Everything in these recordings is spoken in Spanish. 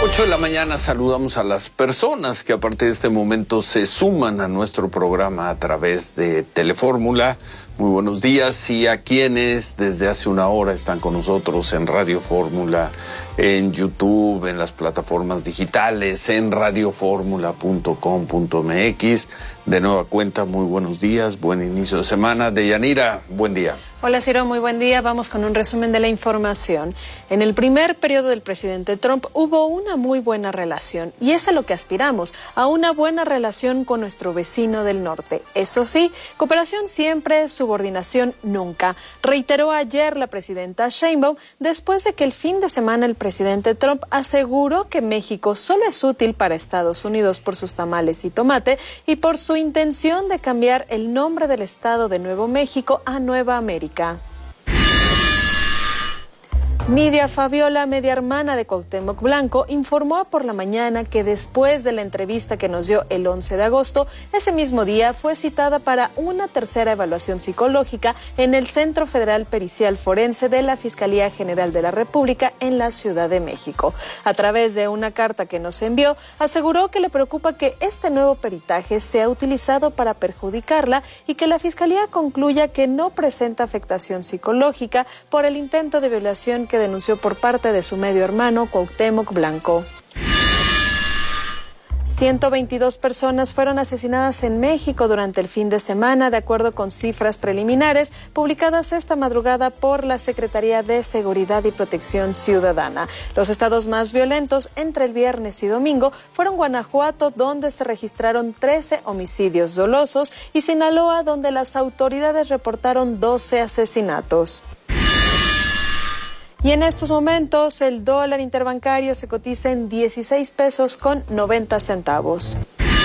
8 de la mañana saludamos a las personas que a partir de este momento se suman a nuestro programa a través de Telefórmula. Muy buenos días, y a quienes desde hace una hora están con nosotros en Radio Fórmula, en YouTube, en las plataformas digitales, en radioformula.com.mx. De nueva cuenta, muy buenos días, buen inicio de semana. Deyanira, buen día. Hola Ciro, muy buen día. Vamos con un resumen de la información. En el primer periodo del presidente Trump hubo una muy buena relación, y es a lo que aspiramos, a una buena relación con nuestro vecino del norte. Eso sí, cooperación siempre, subordinación nunca, reiteró ayer la presidenta Sheinbaum después de que el fin de semana el presidente Trump aseguró que México solo es útil para Estados Unidos por sus tamales y tomate y por su intención de cambiar el nombre del estado de Nuevo México a Nueva América. Nidia Fabiola, media hermana de Cuauhtémoc Blanco, informó por la mañana que después de la entrevista que nos dio el 11 de agosto, ese mismo día fue citada para una tercera evaluación psicológica en el Centro Federal Pericial Forense de la Fiscalía General de la República en la Ciudad de México. A través de una carta que nos envió, aseguró que le preocupa que este nuevo peritaje sea utilizado para perjudicarla y que la Fiscalía concluya que no presenta afectación psicológica por el intento de violación que denunció por parte de su medio hermano Cuauhtémoc Blanco. 122 personas fueron asesinadas en México durante el fin de semana, de acuerdo con cifras preliminares publicadas esta madrugada por la Secretaría de Seguridad y Protección Ciudadana. Los estados más violentos entre el viernes y domingo fueron Guanajuato, donde se registraron 13 homicidios dolosos, y Sinaloa, donde las autoridades reportaron 12 asesinatos. Y en estos momentos el dólar interbancario se cotiza en 16 pesos con 90 centavos.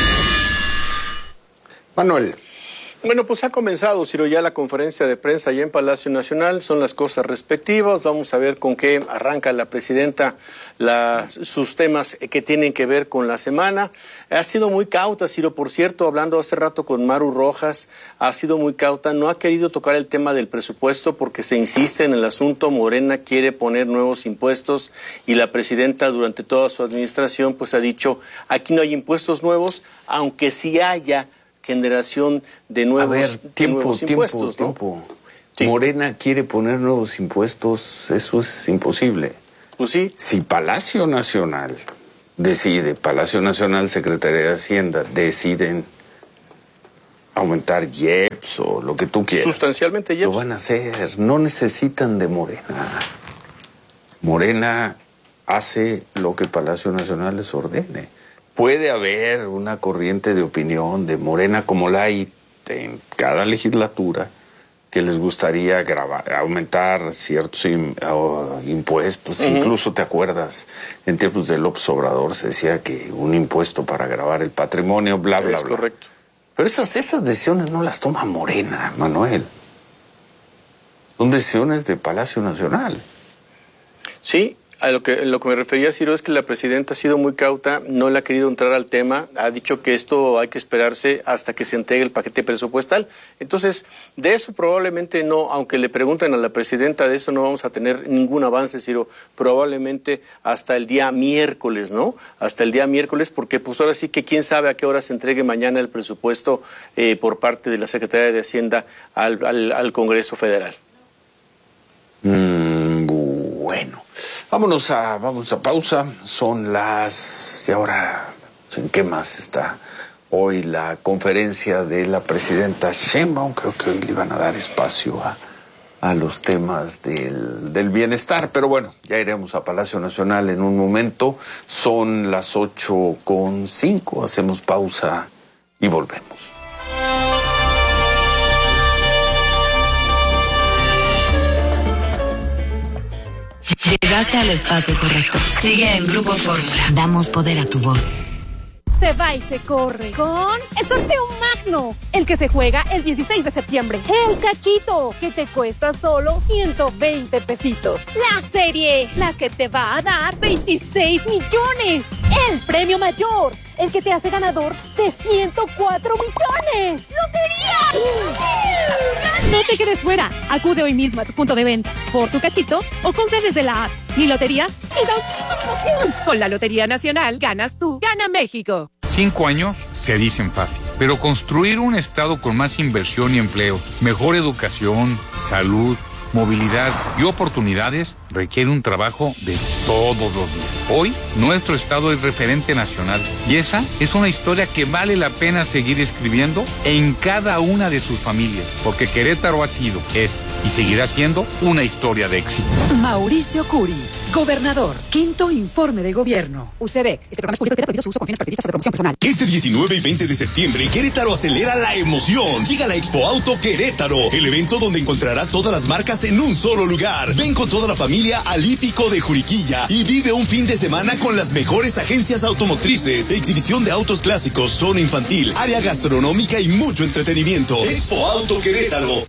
Manuel. Bueno, pues ha comenzado, Ciro, ya la conferencia de prensa allá en Palacio Nacional. Son las cosas respectivas. Vamos a ver con qué arranca la presidenta sus temas que tienen que ver con la semana. Ha sido muy cauta, Ciro, por cierto, hablando hace rato con Maru Rojas, ha sido muy cauta. No ha querido tocar el tema del presupuesto porque se insiste en el asunto. Morena quiere poner nuevos impuestos y la presidenta durante toda su administración pues ha dicho, aquí no hay impuestos nuevos, aunque sí haya generación de nuevos, impuestos, ¿no? Sí. Morena quiere poner nuevos impuestos, eso es imposible. Pues sí. Si Palacio Nacional decide, Palacio Nacional, Secretaría de Hacienda, deciden aumentar IEPS o lo que tú quieras. Sustancialmente IEPS. Lo van a hacer, no necesitan de Morena. Morena hace lo que Palacio Nacional les ordene. Puede haber una corriente de opinión de Morena, como la hay en cada legislatura, que les gustaría aumentar ciertos impuestos. Incluso, ¿te acuerdas? En tiempos de López Obrador se decía que un impuesto para gravar el patrimonio, bla, bla, bla. Es correcto. Pero esas decisiones no las toma Morena, Manuel. Son decisiones de Palacio Nacional. Sí. A lo que me refería, Ciro, es que la presidenta ha sido muy cauta, no le ha querido entrar al tema, ha dicho que esto hay que esperarse hasta que se entregue el paquete presupuestal. Entonces, de eso probablemente no, aunque le pregunten a la presidenta de eso, no vamos a tener ningún avance, Ciro, probablemente hasta el día miércoles, ¿no? Hasta el día miércoles, porque pues ahora sí que quién sabe a qué hora se entregue mañana el presupuesto por parte de la Secretaría de Hacienda al Congreso Federal. Bueno. Vamos a pausa. Son las... Y ahora, ¿en qué más está hoy la conferencia de la presidenta Sheinbaum? Creo que hoy le van a dar espacio a los temas del bienestar. Pero bueno, ya iremos a Palacio Nacional en un momento. Son las 8:05. Hacemos pausa y volvemos. Llegaste al espacio correcto. Sigue en Grupo Fórmula. Damos poder a tu voz. Se va y se corre con el sorteo magno, el que se juega el 16 de septiembre. El cachito, que te cuesta solo 120 pesitos. La serie, la que te va a dar 26 millones. El premio mayor, el que te hace ganador de 104 millones. ¡Lotería! No te quedes fuera. Acude hoy mismo a tu punto de venta por tu cachito o compra desde la app. Mi lotería y da una emoción. Con la Lotería Nacional ganas tú, gana México. 5 años se dicen fácil, pero construir un estado con más inversión y empleos, mejor educación, salud, movilidad y oportunidades requiere un trabajo de todos los días. Hoy, nuestro estado es referente nacional y esa es una historia que vale la pena seguir escribiendo en cada una de sus familias, porque Querétaro ha sido, es y seguirá siendo una historia de éxito. Mauricio Curi, gobernador, 5º informe de gobierno. UCEBEC, este programa es público y prohibido su uso con fines partidistas o de promoción personal. Este 19 y 20 de septiembre, Querétaro acelera la emoción. Llega la Expo Auto Querétaro, el evento donde encontrarás todas las marcas en un solo lugar. Ven con toda la familia al Hípico de Juriquilla y vive un fin de semana con las mejores agencias automotrices, exhibición de autos clásicos, zona infantil, área gastronómica y mucho entretenimiento. Expo Auto Querétaro.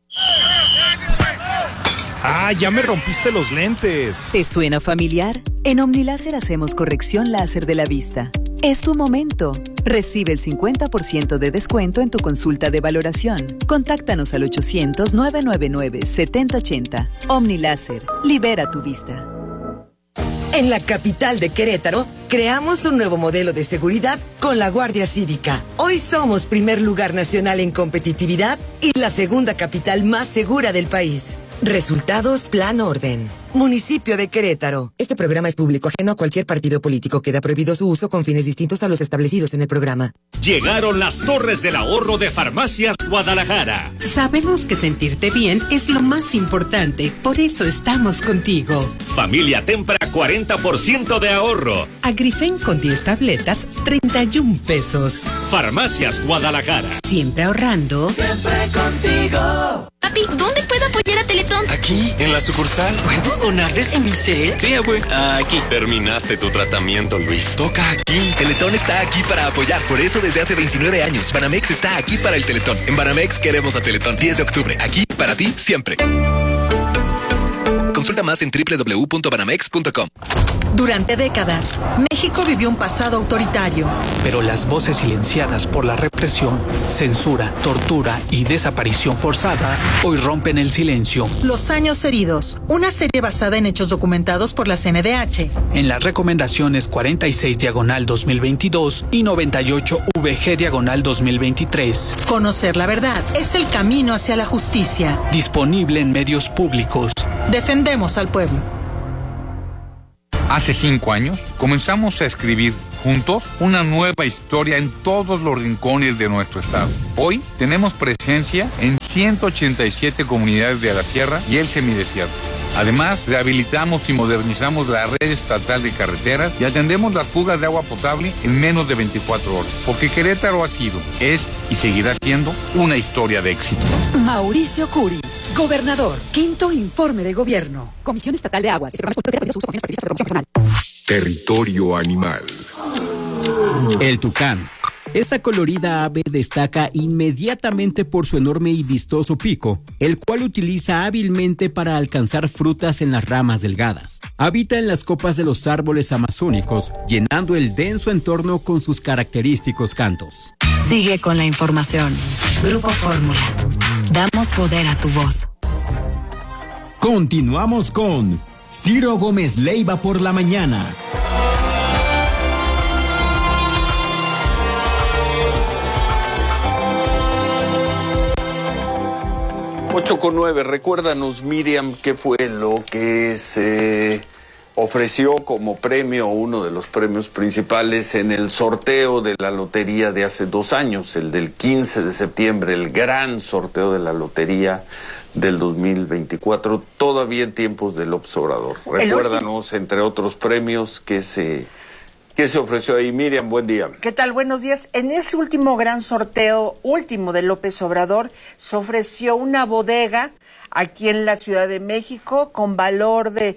¡Ah, ya me rompiste los lentes! ¿Te suena familiar? En OmniLáser hacemos corrección láser de la vista. Es tu momento. Recibe el 50% de descuento en tu consulta de valoración. Contáctanos al 800-999-7080. OmniLáser, libera tu vista. En la capital de Querétaro, creamos un nuevo modelo de seguridad con la Guardia Cívica. Hoy somos primer lugar nacional en competitividad y la segunda capital más segura del país. Resultados Plan Orden. Municipio de Querétaro. Este programa es público ajeno a cualquier partido político. Queda prohibido su uso con fines distintos a los establecidos en el programa. Llegaron las Torres del Ahorro de Farmacias Guadalajara. Sabemos que sentirte bien es lo más importante, por eso estamos contigo. Familia Tempra, 40% de ahorro. Agrifen con 10 tabletas, 31 pesos. Farmacias Guadalajara. Siempre ahorrando. Siempre contigo. Papi, ¿dónde puedo apoyar a Teletón? Aquí, en la sucursal. ¿Puedo donarles en mi cel? Sí, abue. Aquí. Terminaste tu tratamiento, Luis. Toca aquí. Teletón está aquí para apoyar. Por eso desde hace 29 años, Banamex está aquí para el Teletón. En Banamex queremos a Teletón. 10 de octubre. Aquí para ti siempre. Consulta más en www.banamex.com. Durante décadas, México vivió un pasado autoritario. Pero las voces silenciadas por la represión, censura, tortura y desaparición forzada hoy rompen el silencio. Los años heridos, una serie basada en hechos documentados por la CNDH. En las recomendaciones 46/2022 y 98/VG/2023. Conocer la verdad es el camino hacia la justicia. Disponible en medios públicos. Defendemos al pueblo. Hace 5 años comenzamos a escribir juntos una nueva historia en todos los rincones de nuestro estado. Hoy tenemos presencia en 187 comunidades de la sierra y el semidesierto. Además, rehabilitamos y modernizamos la red estatal de carreteras y atendemos las fugas de agua potable en menos de 24 horas. Porque Querétaro ha sido, es y seguirá siendo una historia de éxito. Mauricio Curi, gobernador, 5º informe de gobierno. Comisión Estatal de Aguas. Este programa es público y prohibido su uso con fines partidistas o de promoción personal. Territorio animal. El tucán. Esta colorida ave destaca inmediatamente por su enorme y vistoso pico, el cual utiliza hábilmente para alcanzar frutas en las ramas delgadas. Habita en las copas de los árboles amazónicos, llenando el denso entorno con sus característicos cantos. Sigue con la información. Grupo Fórmula. Damos poder a tu voz. Continuamos con Ciro Gómez Leiva por la mañana. 8:09, recuérdanos, Miriam, qué fue lo que se ofreció como premio, uno de los premios principales en el sorteo de la lotería de hace 2 años, el del 15 de septiembre, el gran sorteo de la lotería del 2024, todavía en tiempos del López Obrador. Recuérdanos, entre otros premios, ¿qué se ofreció ahí? Miriam, buen día. ¿Qué tal? Buenos días. En ese último gran sorteo, último de López Obrador, se ofreció una bodega aquí en la Ciudad de México con valor de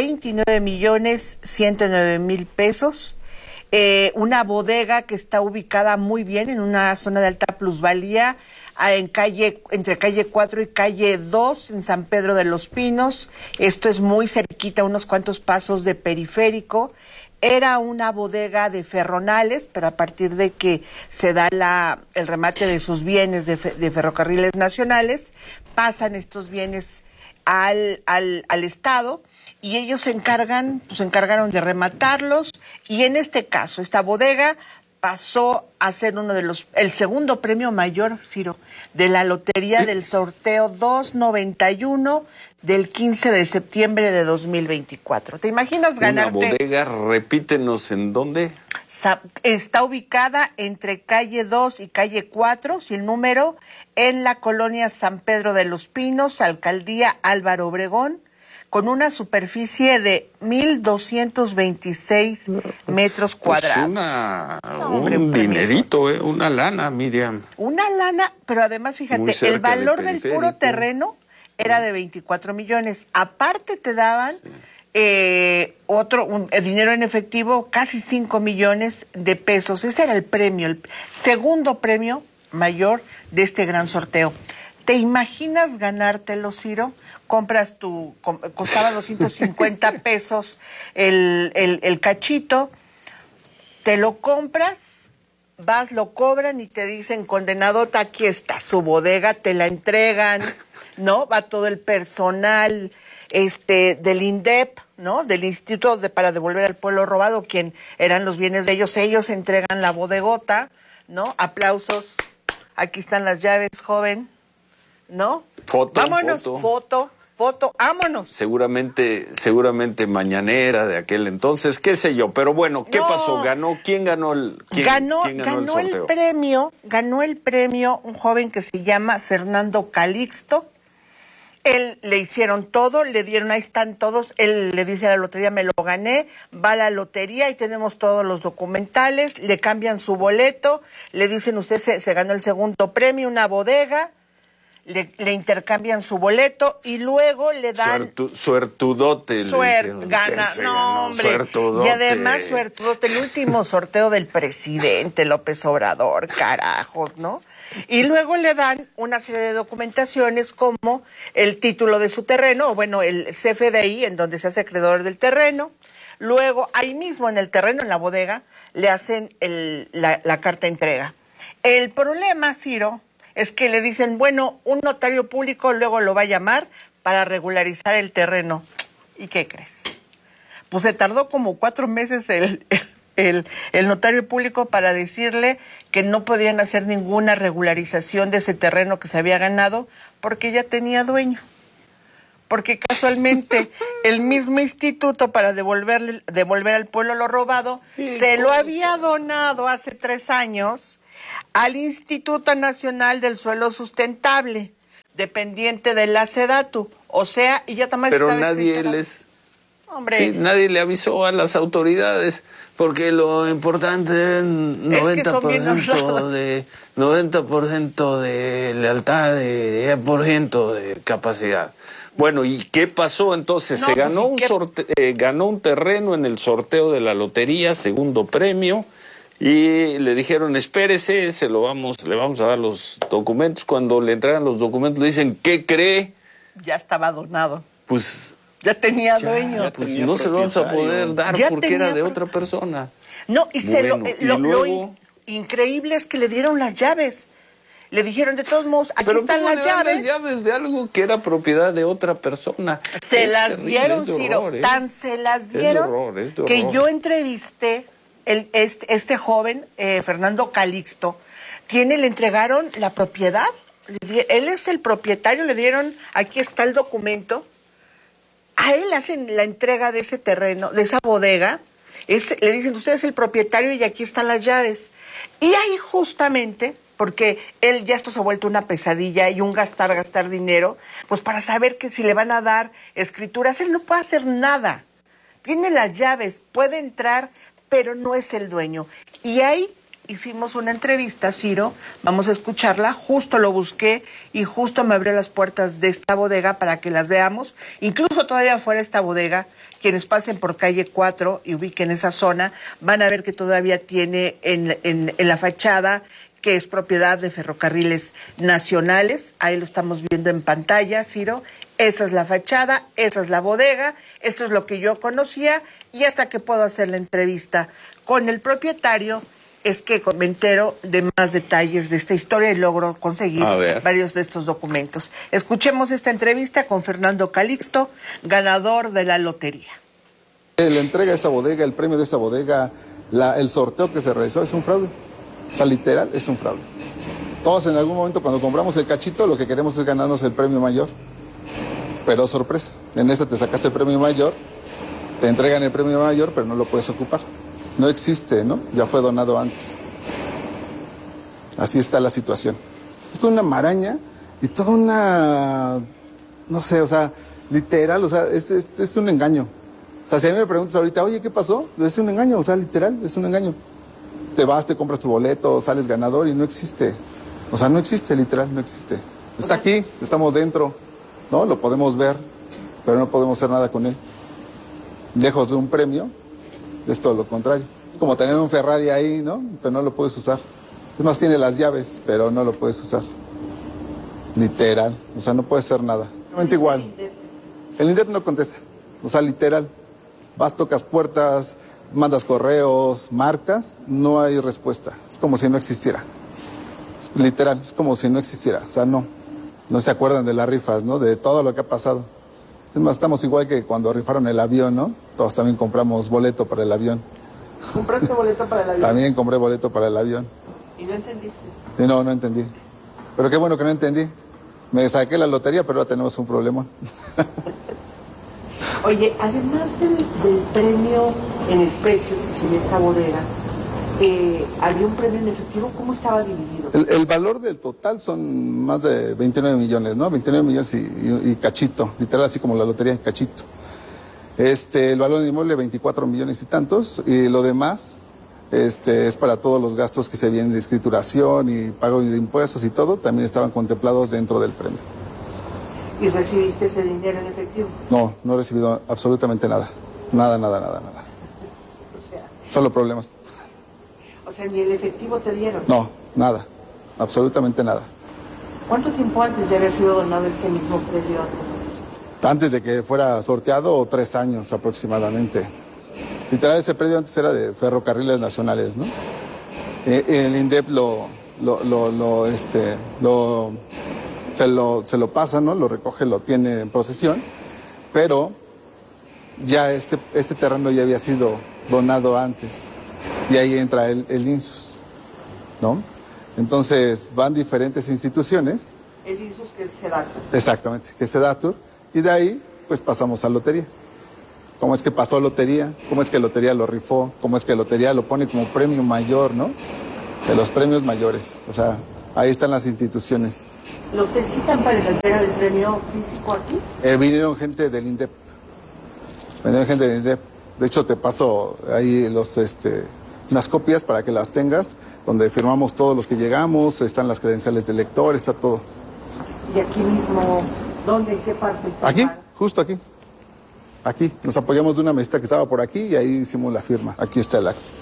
29,109,000 pesos. Una bodega que está ubicada muy bien en una zona de alta plusvalía, entre calle 4 y calle 2 en San Pedro de los Pinos. Esto es muy cerquita, unos cuantos pasos de Periférico. Era una bodega de ferronales, pero a partir de que se da el remate de sus bienes de Ferrocarriles Nacionales, pasan estos bienes al Estado y ellos se encargaron de rematarlos, y en este caso, esta bodega pasó a ser el segundo premio mayor, Ciro, de la lotería del sorteo 291 del 15 de septiembre de 2024. ¿Te imaginas ganarte? Una bodega, repítenos en dónde. Está ubicada entre calle 2 y calle 4, sin número, en la colonia San Pedro de los Pinos, alcaldía Álvaro Obregón, con una superficie de 1,226 metros cuadrados. Un dinerito, una lana, Miriam. Una lana, pero además, fíjate, el valor del puro terreno era de 24 millones. Aparte te daban dinero en efectivo, casi 5 millones de pesos. Ese era el premio, el segundo premio mayor de este gran sorteo. ¿Te imaginas ganártelo, Ciro? Compras costaba 250 pesos el cachito, te lo compras, vas, lo cobran y te dicen, condenadota, aquí está su bodega, te la entregan, ¿no? Va todo el personal del INDEP, ¿no? Del Instituto para Devolver al Pueblo Robado, quien eran los bienes de ellos entregan la bodegota, ¿no? Aplausos, aquí están las llaves, joven, ¿no? Vámonos, foto, vámonos. Seguramente mañanera de aquel entonces, qué sé yo, pero bueno, ¿qué pasó? ¿Quién ganó el sorteo? Ganó el premio un joven que se llama Fernando Calixto. Él le hicieron todo, le dieron, ahí están todos, él le dice a la lotería, me lo gané, va a la lotería y tenemos todos los documentales, le cambian su boleto, le dicen, usted se ganó el segundo premio, una bodega, le intercambian su boleto y luego le dan... Suertudote. Gana, hombre. Suertudote. Y además suertudote, el último sorteo del presidente López Obrador, carajos, ¿no? Y luego le dan una serie de documentaciones como el título de su terreno, o bueno, el CFDI, en donde se hace acreedor del terreno. Luego, ahí mismo en el terreno, en la bodega, le hacen la carta de entrega. El problema, Ciro, es que le dicen, bueno, un notario público luego lo va a llamar para regularizar el terreno. ¿Y qué crees? Pues se tardó como 4 meses el notario público para decirle que no podían hacer ninguna regularización de ese terreno que se había ganado porque ya tenía dueño. Porque casualmente el mismo instituto para devolver al pueblo lo robado se lo había donado hace 3 años al Instituto Nacional del Suelo Sustentable, dependiente de la SEDATU. O sea, y ya también pero nadie nadie le avisó a las autoridades, porque lo importante es 90% de lealtad, de 10% de capacidad. Bueno, ¿y qué pasó entonces? Se ganó ganó un terreno en el sorteo de la lotería, segundo premio, y le dijeron, espérese, le vamos a dar los documentos. Cuando le entregan los documentos le dicen, ¿qué cree? Ya estaba donado. Pues ya tenía dueño. Pues no se lo vamos a poder dar porque era de otra persona. No, y lo increíble es que le dieron las llaves. Le dijeron, de todos modos, aquí están las llaves. Las llaves de algo que era propiedad de otra persona. Se las dieron, Ciro. Tan se las dieron que yo entrevisté este joven, Fernando Calixto. Le entregaron la propiedad. Él es el propietario, le dieron, aquí está el documento. A él hacen la entrega de ese terreno, de esa bodega. Le dicen, usted es el propietario y aquí están las llaves. Y ahí justamente, porque él ya esto se ha vuelto una pesadilla y un gastar dinero, pues para saber que si le van a dar escrituras, él no puede hacer nada. Tiene las llaves, puede entrar, pero no es el dueño. Y ahí hicimos una entrevista, Ciro, vamos a escucharla, justo lo busqué y justo me abrió las puertas de esta bodega para que las veamos. Incluso todavía fuera de esta bodega, quienes pasen por calle 4 y ubiquen esa zona, van a ver que todavía tiene en la fachada que es propiedad de Ferrocarriles Nacionales. Ahí lo estamos viendo en pantalla, Ciro. Esa es la fachada, esa es la bodega, eso es lo que yo conocía, y hasta que puedo hacer la entrevista con el propietario es que me entero de más detalles de esta historia y logro conseguir varios de estos documentos. Escuchemos esta entrevista con Fernando Calixto, ganador de la lotería. La entrega de esta bodega, el premio de esta bodega, el sorteo que se realizó es un fraude. O sea, literal, es un fraude. Todos en algún momento cuando compramos el cachito lo que queremos es ganarnos el premio mayor. Pero sorpresa, en esta te sacaste el premio mayor, te entregan el premio mayor, pero no lo puedes ocupar. No existe, ¿no? Ya fue donado antes. Así está la situación. Es toda una maraña y toda una, no sé, o sea, literal, o sea, es un engaño. O sea, si a mí me preguntas ahorita, oye, ¿qué pasó? Es un engaño, o sea, literal, es un engaño. Te vas, te compras tu boleto, sales ganador y no existe. O sea, no existe, literal, no existe. Está aquí, estamos dentro, ¿no? Lo podemos ver, pero no podemos hacer nada con él. Lejos de un premio, es todo lo contrario. Es como tener un Ferrari ahí, ¿no? Pero no lo puedes usar. Es más, tiene las llaves, pero no lo puedes usar. Literal, o sea, no puedes hacer nada. Realmente igual. El INDEP no contesta, o sea, literal. Vas, tocas puertas, mandas correos, marcas, no hay respuesta. Es como si no existiera. Literal, es como si no existiera. O sea, no se acuerdan de las rifas, ¿no? De todo lo que ha pasado. Es más, estamos igual que cuando rifaron el avión, ¿no? Todos también compramos boleto para el avión. ¿Compraste boleto para el avión? También compré boleto para el avión. ¿Y no entendiste? Y no entendí. Pero qué bueno que no entendí. Me saqué la lotería, pero ahora tenemos un problema. Oye, además del premio en especie que se ve esta bodega, había un premio en efectivo. ¿Cómo estaba dividido? El valor del total son más de 29 millones, ¿no? 29 millones y cachito, literal así como la lotería, cachito. El valor del inmueble 24 millones y tantos, y lo demás es para todos los gastos que se vienen de escrituración y pago de impuestos y todo, también estaban contemplados dentro del premio. ¿Y recibiste ese dinero en efectivo? No he recibido absolutamente nada. Nada. O sea, solo problemas. O sea, ¿ni el efectivo te dieron? No, nada. Absolutamente nada. ¿Cuánto tiempo antes de haber sido donado este mismo premio a nosotros? Antes de que fuera sorteado, 3 años aproximadamente. Literal, ese premio antes era de Ferrocarriles Nacionales, ¿no? El INDEP se lo pasa, ¿no? Lo recoge, lo tiene en posesión, pero ya este terreno ya había sido donado antes. Y ahí entra el INSUS, ¿no? Entonces van diferentes instituciones. El INSUS, que es Sedatur. Exactamente, que es Sedatur. Y de ahí, pues pasamos a lotería. ¿Cómo es que pasó lotería? ¿Cómo es que lotería lo rifó? ¿Cómo es que lotería lo pone como premio mayor, ¿no? De los premios mayores. O sea, ahí están las instituciones. ¿Los te citan para la entrega del premio físico aquí? Vinieron gente del INDEP. De hecho, te paso ahí unas copias para que las tengas, donde firmamos todos los que llegamos, están las credenciales del lector, está todo. ¿Y aquí mismo, dónde, en qué parte? Aquí, justo aquí. Aquí, nos apoyamos de una mesita que estaba por aquí y ahí hicimos la firma. Aquí está el acta.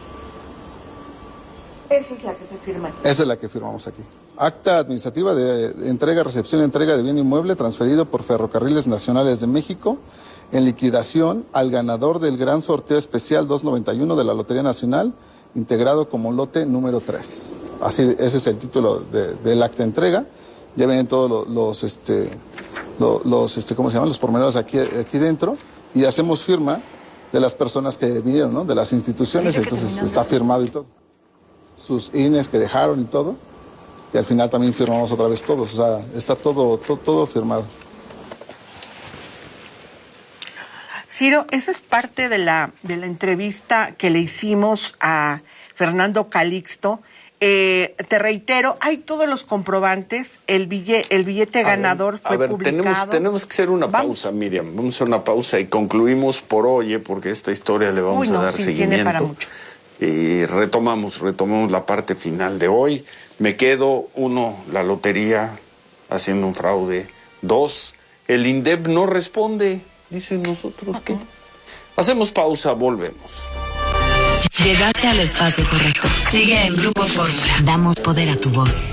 Esa es la que se firma aquí. Esa es la que firmamos aquí. Acta administrativa de entrega, recepción y entrega de bien inmueble transferido por Ferrocarriles Nacionales de México en liquidación al ganador del gran sorteo especial 291 de la Lotería Nacional, integrado como lote número 3. Así, ese es el título del acta de entrega. Ya vienen todos ¿cómo se llaman? Los pormenores aquí dentro, y hacemos firma de las personas que vinieron, ¿no? De las instituciones, entonces está firmado y todo. Sus INES que dejaron y todo, y al final también firmamos otra vez todos, o sea, está todo firmado. Ciro, esa es parte de la entrevista que le hicimos a Fernando Calixto. Te reitero, hay todos los comprobantes, el billete ganador fue publicado. Tenemos que hacer una pausa, Miriam. Vamos a hacer una pausa y concluimos por hoy, porque esta historia le vamos a dar seguimiento. Tiene para mucho. Y retomamos la parte final de hoy. Me quedo, 1, la lotería haciendo un fraude. 2, el INDEP no responde. Dicen nosotros, ¿qué? Hacemos pausa, volvemos. Llegaste al espacio correcto. Sigue en Grupo Fórmula. Damos poder a tu voz.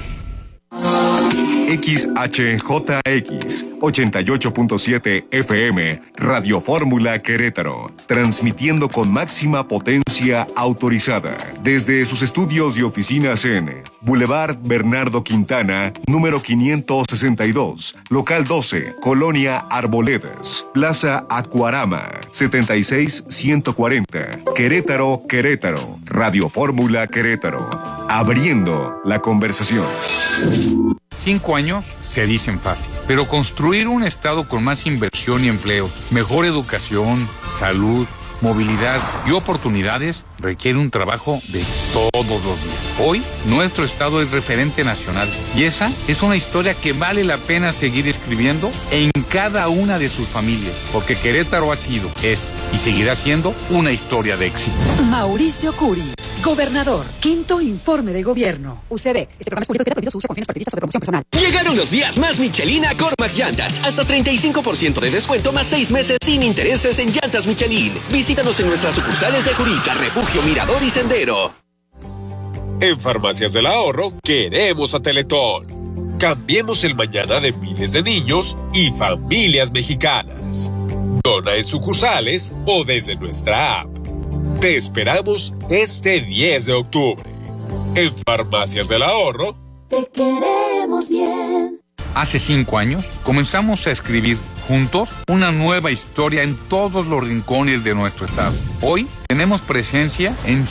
XHJX 88.7 FM Radio Fórmula Querétaro, transmitiendo con máxima potencia autorizada desde sus estudios y oficinas en Boulevard Bernardo Quintana, número 562, local 12, Colonia Arboledas, Plaza Acuarama, 76140, Querétaro, Querétaro. Radio Fórmula Querétaro, abriendo la conversación. 5 años se dicen fácil, pero construir un estado con más inversión y empleo, mejor educación, salud, movilidad y oportunidades requiere un trabajo de todos los días. Hoy, nuestro estado es referente nacional y esa es una historia que vale la pena seguir escribiendo en cada una de sus familias, porque Querétaro ha sido, es y seguirá siendo una historia de éxito. Mauricio Curi, gobernador, quinto informe de gobierno. UCEBEC, este programa es público que prohíbe su uso con fines partidistas o de promoción personal. Llegaron los días más Michelin a Cormac Llantas. Hasta 35% de descuento más 6 meses sin intereses en llantas Michelin. Visítanos en nuestras sucursales de Jurica, Refugio, Mirador y Sendero. En Farmacias del Ahorro queremos a Teletón. Cambiemos el mañana de miles de niños y familias mexicanas. Dona en sucursales o desde nuestra app. Te esperamos este 10 de octubre. En Farmacias del Ahorro. Te queremos bien. Hace 5 años comenzamos a escribir juntos una nueva historia en todos los rincones de nuestro estado. Hoy tenemos presencia en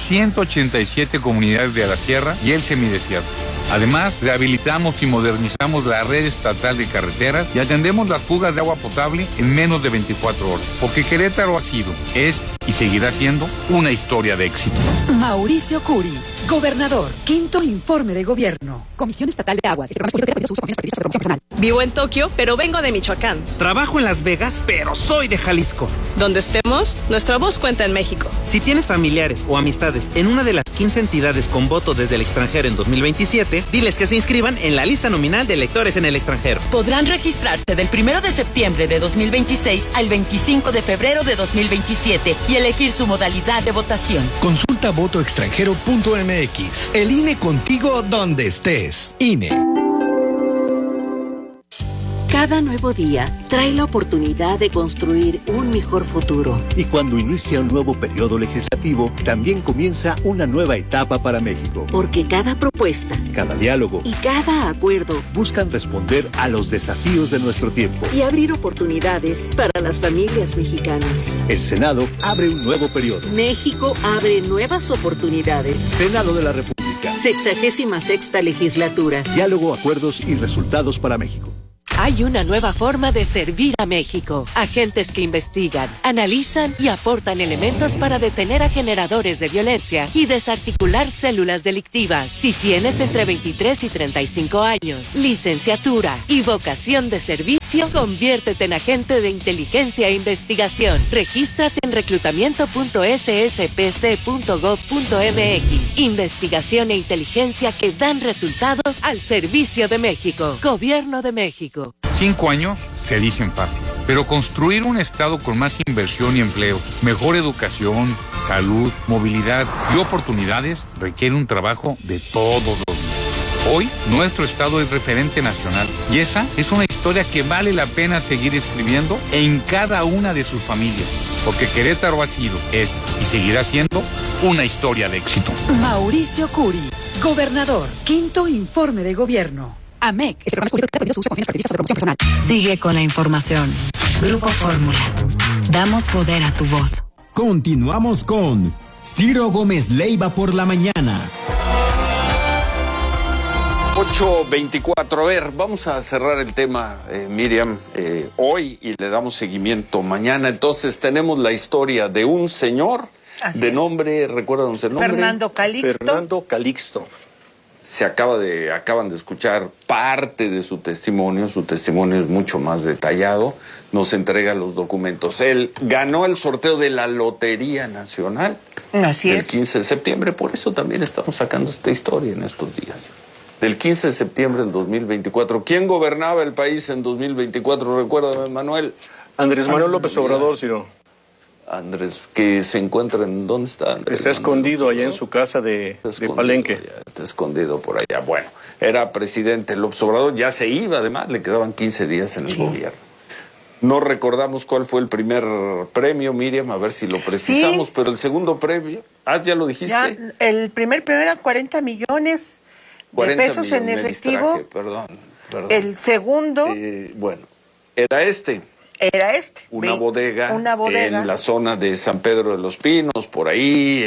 187 comunidades de la sierra y el semidesierto. Además, rehabilitamos y modernizamos la red estatal de carreteras y atendemos las fugas de agua potable en menos de 24 horas. Porque Querétaro ha sido, es y seguirá siendo una historia de éxito. Mauricio Curi, gobernador, quinto informe de gobierno. Comisión Estatal de Aguas. Este programa es público que prohíbe su uso con fines partidistas o de promoción personal. Vivo en Tokio, pero vengo de Michoacán. Trabajo en Las Vegas, pero soy de Jalisco. Donde estemos, nuestra voz cuenta en México. Si tienes familiares o amistades en una de las 15 entidades con voto desde el extranjero en 2027, diles que se inscriban en la lista nominal de electores en el extranjero. Podrán registrarse del 1 de septiembre de 2026 al 25 de febrero de 2027 y elegir su modalidad de votación. Consulta votoextranjero.mx. El INE contigo donde estés. INE. Cada nuevo día trae la oportunidad de construir un mejor futuro. Y cuando inicia un nuevo periodo legislativo, también comienza una nueva etapa para México. Porque cada propuesta, cada diálogo y cada acuerdo buscan responder a los desafíos de nuestro tiempo y abrir oportunidades para las familias mexicanas. El Senado abre un nuevo periodo. México abre nuevas oportunidades. Senado de la República. 66ª legislatura. Diálogo, acuerdos y resultados para México. Hay una nueva forma de servir a México. Agentes que investigan, analizan y aportan elementos para detener a generadores de violencia y desarticular células delictivas. Si tienes entre 23 y 35 años, licenciatura y vocación de servicio, conviértete en agente de inteligencia e investigación. Regístrate en reclutamiento.sspc.gov.mx. Investigación e inteligencia que dan resultados al servicio de México. Gobierno de México. 5 años se dicen fácil, pero construir un estado con más inversión y empleo, mejor educación, salud, movilidad y oportunidades requiere un trabajo de todos los días. Hoy, nuestro estado es referente nacional y esa es una historia que vale la pena seguir escribiendo en cada una de sus familias, porque Querétaro ha sido, es y seguirá siendo una historia de éxito. Mauricio Curi, gobernador, quinto informe de gobierno. AMEC, este programa es público que prohíbe su uso con fines partidistas o de promoción personal. Sigue con la información. Grupo Fórmula. Damos poder a tu voz. Continuamos con Ciro Gómez Leiva por la mañana. 8:24. A ver, vamos a cerrar el tema, Miriam, hoy y le damos seguimiento mañana. Entonces tenemos la historia de un señor de nombre, ¿recuerdan el nombre? Fernando Calixto. Fernando Calixto. Acaban de escuchar parte de su testimonio es mucho más detallado, nos entrega los documentos. Él ganó el sorteo de la Lotería Nacional. Así es. El 15 de septiembre, por eso también estamos sacando esta historia en estos días. Del 15 de septiembre del 2024. ¿Quién gobernaba el país en 2024? Recuérdame, Manuel. Andrés Manuel López Obrador, Ciro. Andrés, que se encuentra en... ¿Dónde está Andrés? Está escondido allá en su casa de Palenque. Está escondido por allá. Bueno, era presidente López Obrador, ya se iba además, le quedaban 15 días en el gobierno. No recordamos cuál fue el primer premio, Miriam, a ver si lo precisamos, pero el segundo premio, ¿ya lo dijiste? Ya, el primer premio era 40 millones de pesos en efectivo. Perdón. El segundo... bueno, era este. Una bodega en la zona de San Pedro de los Pinos, por ahí,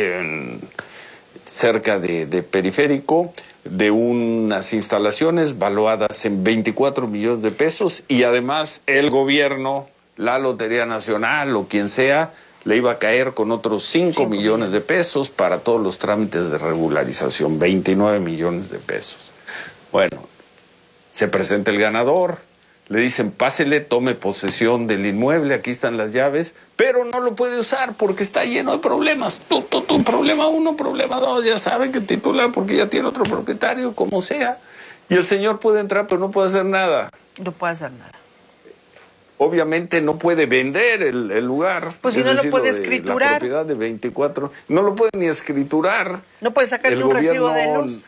cerca de Periférico, de unas instalaciones valuadas en 24 millones de pesos, y además el gobierno, la Lotería Nacional o quien sea, le iba a caer con otros 5 millones de pesos para todos los trámites de regularización, 29 millones de pesos. Bueno, se presenta el ganador, le dicen, pásele, tome posesión del inmueble, aquí están las llaves, pero no lo puede usar porque está lleno de problemas. Problema 1, problema 2, ya sabe que titular porque ya tiene otro propietario, como sea. Y el señor puede entrar, pero no puede hacer nada. No puede hacer nada. Obviamente no puede vender el lugar. Pues si no lo puede escriturar. La propiedad de 24, no lo puede ni escriturar. No puede sacarle un recibo de luz.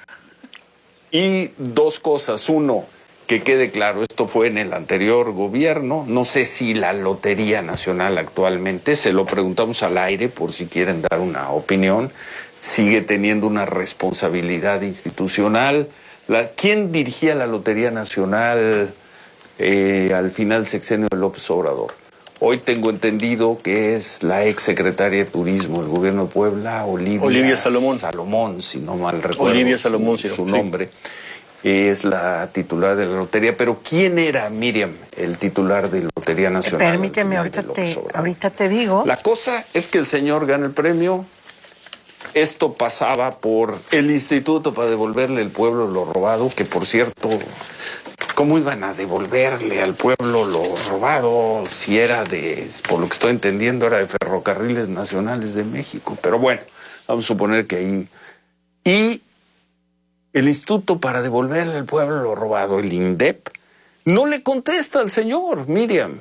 Y dos cosas. Uno, que quede claro, esto fue en el anterior gobierno, no sé si la Lotería Nacional actualmente, se lo preguntamos al aire por si quieren dar una opinión, sigue teniendo una responsabilidad institucional. ¿Quién dirigía la Lotería Nacional al final sexenio de López Obrador? Hoy tengo entendido que es la ex secretaria de Turismo del gobierno de Puebla, Olivia Salomón. Salomón, si no mal recuerdo. Olivia Salomón, su nombre. Es la titular de la lotería, pero ¿quién era, Miriam, el titular de la Lotería Nacional? Permíteme, ahorita te digo. La cosa es que el señor gana el premio, esto pasaba por el instituto para devolverle al pueblo lo robado, que por cierto, ¿cómo iban a devolverle al pueblo lo robado si era por lo que estoy entendiendo, era de Ferrocarriles Nacionales de México? Pero bueno, vamos a suponer que ahí... Y el instituto para devolverle al pueblo lo robado, el INDEP, no le contesta al señor, Miriam.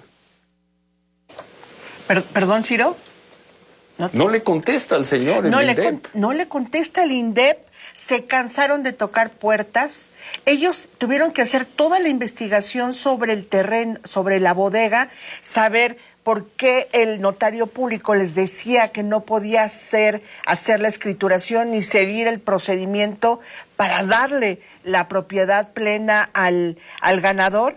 ¿Perdón, Ciro? No le contesta al señor el INDEP. No le contesta el INDEP. Se cansaron de tocar puertas. Ellos tuvieron que hacer toda la investigación sobre el terreno, sobre la bodega, saber por qué el notario público les decía que no podía hacer la escrituración ni seguir el procedimiento para darle la propiedad plena al ganador.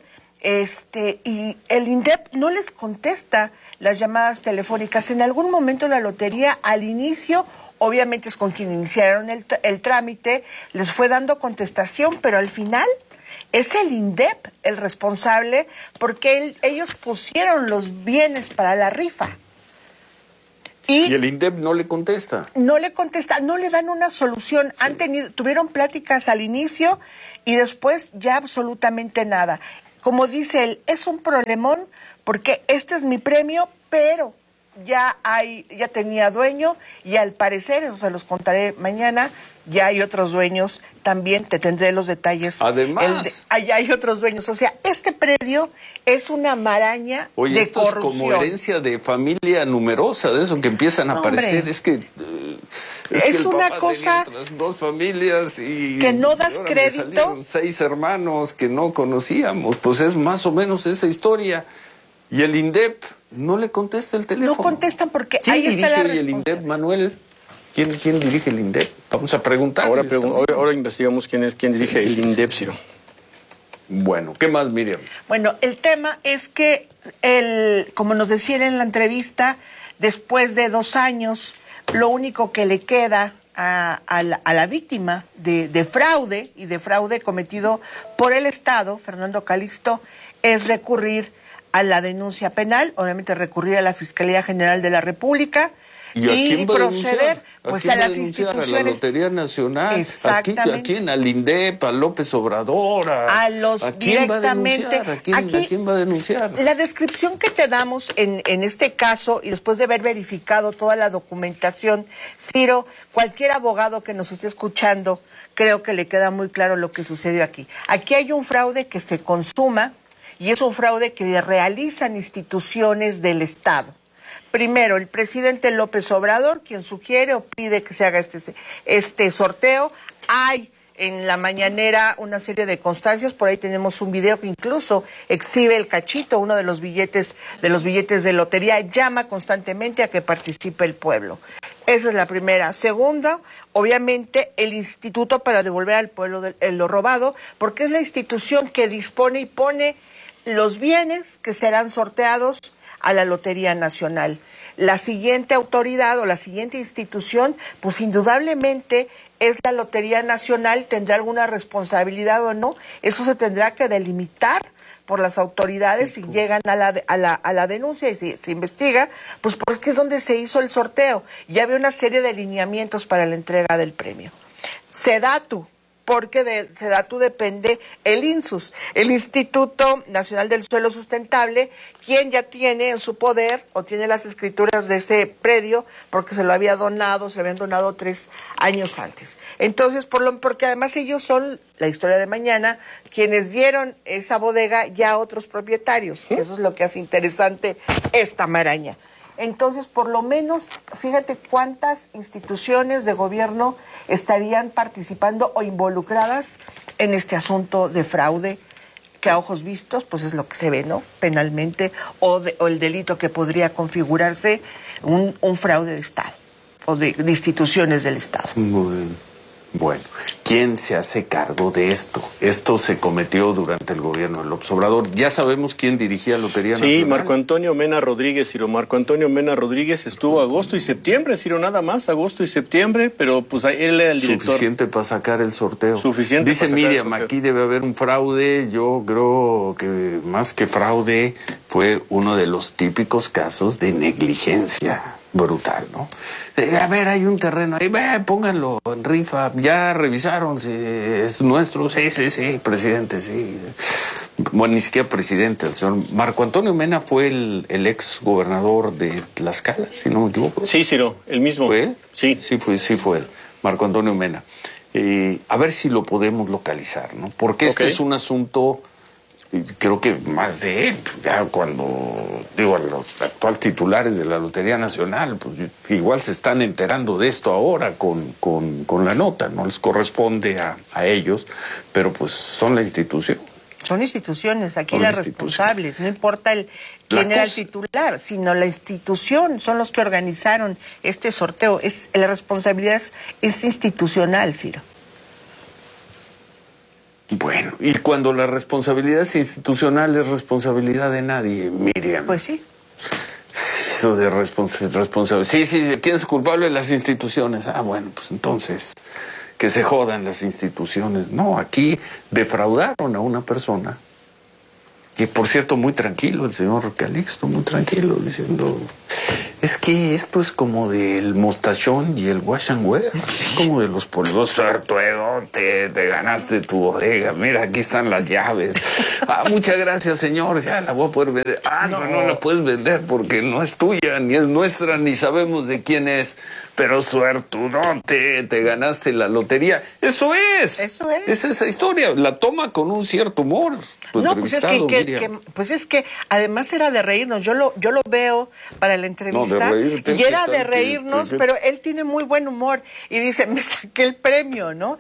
Y el INDEP no les contesta las llamadas telefónicas. En algún momento la lotería, al inicio, obviamente es con quien iniciaron el trámite, les fue dando contestación, pero al final es el INDEP el responsable porque ellos pusieron los bienes para la rifa. Y el INDEP no le contesta. No le contesta, no le dan una solución. Sí. Tuvieron pláticas al inicio y después ya absolutamente nada. Como dice él, es un problemón porque este es mi premio, pero ya tenía dueño y al parecer, eso se los contaré mañana, ya hay otros dueños, también te tendré los detalles. Además. Allá hay otros dueños, o sea, este predio es una maraña de esto corrupción. Es como herencia de familia numerosa, de eso que empiezan a aparecer, es que una cosa dos familias y que no das crédito. 6 hermanos que no conocíamos, pues es más o menos esa historia. Y el INDEP no le contesta el teléfono. No contestan porque ahí está la responsabilidad. ¿Quién dirige el INDEP, Manuel? ¿Quién dirige el INDEP? Vamos a preguntar. Ahora investigamos quién dirige el INDEP, Ciro. Bueno, ¿qué más, Miriam? Bueno, el tema es que, como nos decían en la entrevista, después de 2 años, lo único que le queda a la víctima de fraude y de fraude cometido por el Estado, Fernando Calixto, es recurrir a la denuncia penal, obviamente recurrir a la Fiscalía General de la República y proceder pues a las instituciones. A la Lotería Nacional, exactamente. ¿A quién? Al INDEP, a López Obrador, ¿a quién directamente? ¿A quién va a denunciar? La descripción que te damos en este caso, y después de haber verificado toda la documentación, Ciro, cualquier abogado que nos esté escuchando, creo que le queda muy claro lo que sucedió aquí. Aquí hay un fraude que se consuma, y es un fraude que realizan instituciones del Estado Primero, el presidente López Obrador, quien sugiere o pide que se haga este sorteo. Hay en la mañanera una serie de constancias, por ahí tenemos un video que incluso exhibe el cachito, uno de los billetes de lotería, llama constantemente a que participe el pueblo. Esa es la primera. Segunda, obviamente el Instituto para Devolver al Pueblo lo Robado, porque es la institución que dispone y pone los bienes que serán sorteados a la Lotería Nacional. La siguiente autoridad o la siguiente institución, pues indudablemente es la Lotería Nacional. ¿Tendrá alguna responsabilidad o no? Eso se tendrá que delimitar por las autoridades si llegan a la denuncia y si se investiga, pues porque es donde se hizo el sorteo. Ya había una serie de lineamientos para la entrega del premio. SEDATU, porque de SEDATU depende el INSUS, el Instituto Nacional del Suelo Sustentable, quien ya tiene en su poder o tiene las escrituras de ese predio porque se lo habían donado 3 años antes. Entonces, porque además ellos son, la historia de mañana, quienes dieron esa bodega ya a otros propietarios. Eso es lo que hace interesante esta maraña. Entonces, por lo menos, fíjate cuántas instituciones de gobierno estarían participando o involucradas en este asunto de fraude, que a ojos vistos, pues es lo que se ve, ¿no? Penalmente, o el delito que podría configurarse un fraude de Estado, o de instituciones del Estado. Bueno, ¿quién se hace cargo de esto? Esto se cometió durante el gobierno de López Obrador. Ya sabemos quién dirigía Lotería Nacional. Sí, Marco Antonio Mena Rodríguez, Ciro. Marco Antonio Mena Rodríguez estuvo agosto y septiembre, Ciro, nada más, agosto y septiembre, pero pues él era el director. Suficiente para sacar el sorteo. Suficiente. Dice Miriam, aquí debe haber un fraude. Yo creo que más que fraude fue uno de los típicos casos de negligencia brutal, ¿no? A ver, hay un terreno ahí, pónganlo en rifa, ya revisaron si es nuestro, sí, presidente, sí. Bueno, ni siquiera presidente, el señor Marco Antonio Mena fue el ex gobernador de Tlaxcala, si no me equivoco. Sí, Ciro, el mismo. ¿Fue él? Sí. Sí fue él, Marco Antonio Mena. A ver si lo podemos localizar, ¿no? Porque este es un asunto, creo que más de él, ya cuando digo a los actuales titulares de la Lotería Nacional, pues igual se están enterando de esto ahora con la nota, no les corresponde a ellos, pero pues son la institución. Son instituciones, aquí las responsables, no importa quién era el titular, sino la institución, son los que organizaron este sorteo. La responsabilidad es institucional, Ciro. Bueno, y cuando la responsabilidad es institucional, es responsabilidad de nadie, Miriam. Pues sí. Eso de responsabilidad. Sí, ¿quién es culpable? Las instituciones. Bueno, pues entonces, que se jodan las instituciones. No, aquí defraudaron a una persona, que por cierto, muy tranquilo, el señor Calixto, muy tranquilo, diciendo, es que esto es como del mostachón y el wash and wear, es como de los polvos, te ganaste tu bodega, mira, aquí están las llaves. Muchas gracias, señor, ya la voy a poder vender. No la puedes vender porque no es tuya, ni es nuestra, ni sabemos de quién es, pero suertudote, te ganaste la lotería. Eso es. Es esa historia, la toma con un cierto humor tu entrevistado, pues es que además era de reírnos, yo lo veo para la entrevista, y era de reírnos, pero él tiene muy buen humor y dice, me saqué el premio, ¿no?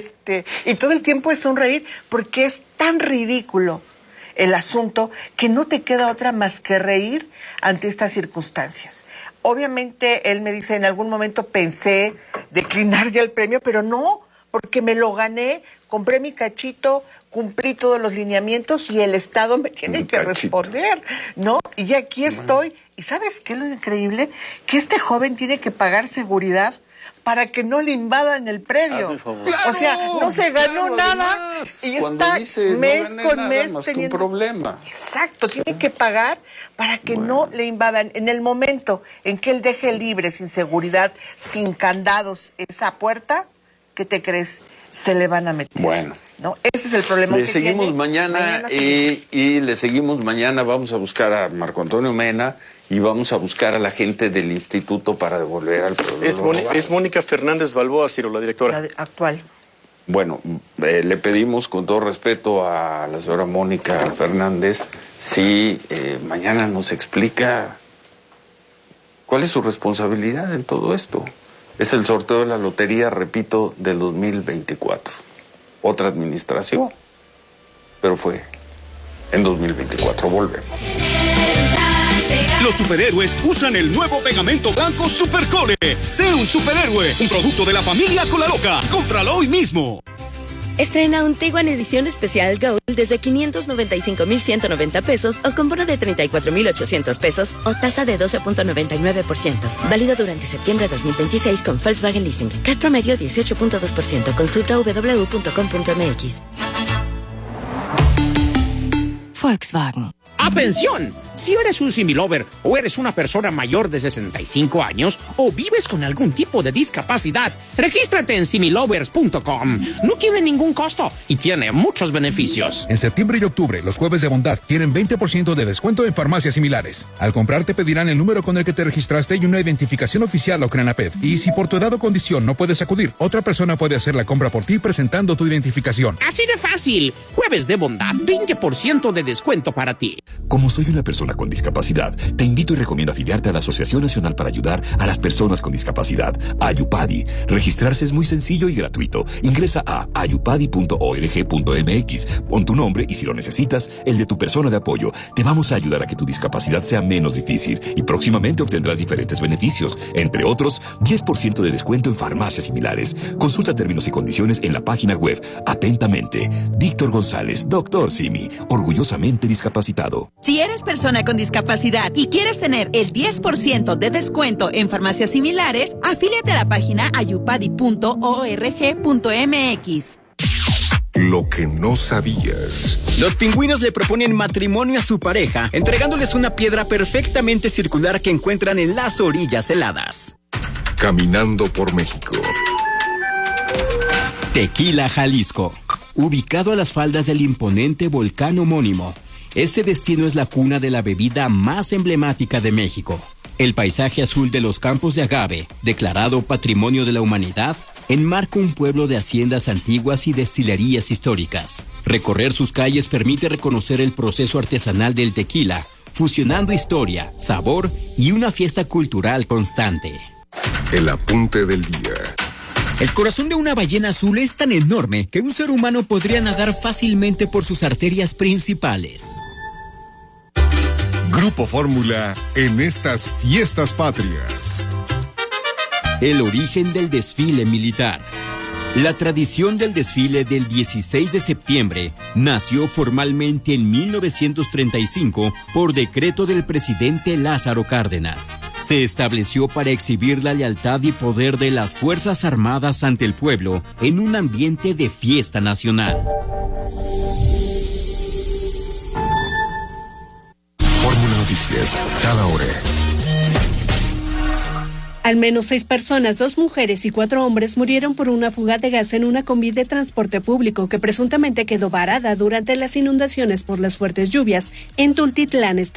Y todo el tiempo es sonreír porque es tan ridículo el asunto que no te queda otra más que reír ante estas circunstancias. Obviamente él me dice, en algún momento pensé declinar ya el premio, pero no, porque me lo gané, compré mi cachito, cumplí todos los lineamientos y el Estado me tiene que responder, ¿no? Y aquí estoy. ¿Y sabes qué es lo increíble? Que este joven tiene que pagar seguridad para que no le invadan el predio. Claro, o sea, no se ganó nada y está mes con mes teniendo un problema. Exacto, tiene que pagar para que no le invadan. En el momento en que él deje libre, sin seguridad, sin candados, esa puerta, ¿qué te crees? Se le van a meter. Bueno. ¿No? Ese es el problema. Le seguimos mañana y le seguimos mañana. Vamos a buscar a Marco Antonio Mena y vamos a buscar a la gente del Instituto para Devolver al Pueblo. Es Mónica Fernández Balboa, Ciro, la directora. La actual. Bueno, le pedimos con todo respeto a la señora Mónica Fernández si mañana nos explica ¿Cuál es su responsabilidad en todo esto? Es el sorteo de la lotería, repito, del 2024. Otra administración, pero fue en 2024. Volvemos. Los superhéroes usan el nuevo pegamento blanco Supercole. Sé un superhéroe, un producto de la familia Colaloca. Cómpralo hoy mismo. Estrena un Tiguan edición especial Gold desde 595,190 pesos o con bono de 34,800 pesos o tasa de 12.99%. Válido durante septiembre de 2026 con Volkswagen Leasing. CAT promedio 18.2%. Consulta www.com.mx. Volkswagen. ¡Atención! Si eres un similover o eres una persona mayor de 65 años o vives con algún tipo de discapacidad, regístrate en similovers.com. No tiene ningún costo y tiene muchos beneficios. En septiembre y octubre, los jueves de bondad tienen 20% de descuento en farmacias similares. Al comprar te pedirán el número con el que te registraste y una identificación oficial o Crenaped. Y si por tu edad o condición no puedes acudir, otra persona puede hacer la compra por ti presentando tu identificación. Así de fácil. Jueves de bondad, 20% de descuento para ti. Como soy una persona con discapacidad, te invito y recomiendo afiliarte a la Asociación Nacional para Ayudar a las Personas con Discapacidad, Ayupadi. Registrarse es muy sencillo y gratuito. Ingresa a ayupadi.org.mx, pon tu nombre y si lo necesitas, el de tu persona de apoyo. Te vamos a ayudar a que tu discapacidad sea menos difícil y próximamente obtendrás diferentes beneficios, entre otros, 10% de descuento en farmacias similares. Consulta términos y condiciones en la página web. Atentamente, Víctor González, Dr. Simi, orgullosamente discapacitado. Si eres persona con discapacidad y quieres tener el 10% de descuento en farmacias similares, afíliate a la página ayupadi.org.mx. Lo que no sabías. Los pingüinos le proponen matrimonio a su pareja, entregándoles una piedra perfectamente circular que encuentran en las orillas heladas. Caminando por México. Tequila, Jalisco. Ubicado a las faldas del imponente volcán homónimo, este destino es la cuna de la bebida más emblemática de México. El paisaje azul de los campos de agave, declarado Patrimonio de la Humanidad, enmarca un pueblo de haciendas antiguas y destilerías históricas. Recorrer sus calles permite reconocer el proceso artesanal del tequila, fusionando historia, sabor y una fiesta cultural constante. El apunte del día. El corazón de una ballena azul es tan enorme que un ser humano podría nadar fácilmente por sus arterias principales. Grupo Fórmula en estas fiestas patrias. El origen del desfile militar. La tradición del desfile del 16 de septiembre nació formalmente en 1935 por decreto del presidente Lázaro Cárdenas. Se estableció para exhibir la lealtad y poder de las Fuerzas Armadas ante el pueblo en un ambiente de fiesta nacional. Fórmula Noticias, cada hora. Al menos 6 personas, 2 mujeres y 4 hombres murieron por una fuga de gas en una combi de transporte público que presuntamente quedó varada durante las inundaciones por las fuertes lluvias en Tultitlán,